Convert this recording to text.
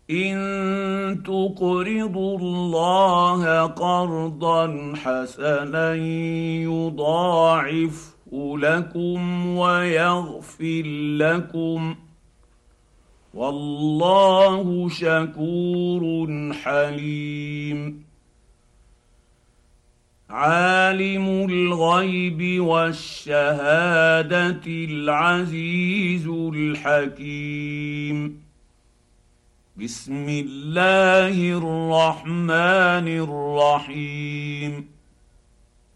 ان تقرضوا الله قرضا حسنا يضاعفه لكم ويغفر لكم، والله شكور حليم. عالم الغيب والشهاده العزيز الحكيم. بسم الله الرحمن الرحيم.